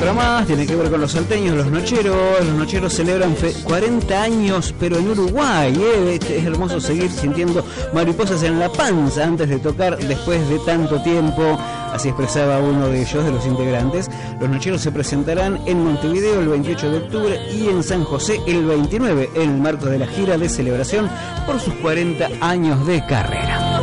otra más, tiene que ver con los salteños, los nocheros. Los nocheros celebran 40 años, pero en Uruguay. Es hermoso seguir sintiendo mariposas en la panza antes de tocar después de tanto tiempo. Así expresaba uno de ellos, de los integrantes. Los nocheros se presentarán en Montevideo el 28 de octubre y en San José el 29, en el marco de la gira de celebración por sus 40 años de carrera.